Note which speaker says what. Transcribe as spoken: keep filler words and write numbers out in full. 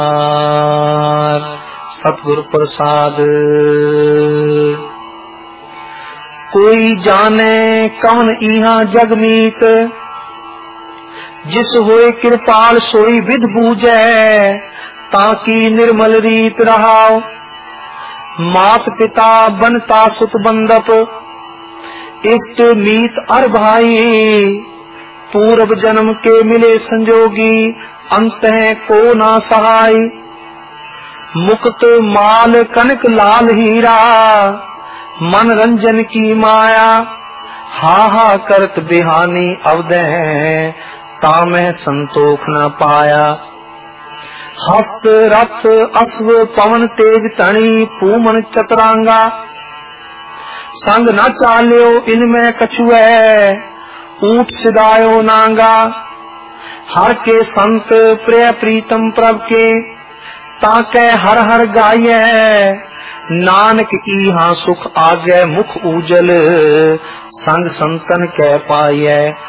Speaker 1: सतगुरु प्रसाद। कोई जाने कौन इहा जगमीत, जिस होए कृपाल सोई विध बूझे, ताकि निर्मल रीत रहाओ। मात पिता बनता सुत बंदप, इष्ट मीत अर भाई, पूर्व जन्म के मिले संजोगी, अंत है को ना सहाय। मुक्त माल कनक लाल हीरा, मन रंजन की माया, हा हा करत बिहानी अवदे, तामह संतोख न पाया। हस्त रथ अश्व पवन तेज तणी, पूमन चतुरांगा, संग न चाल्यो इनमें कछुए, ऊंट सिदायो नांगा। हर के संत प्रिय प्रीतम प्रभ के, ताके हर हर गाये, नानक इहा सुख आगे मुख उजल, संग संतन कह पाये।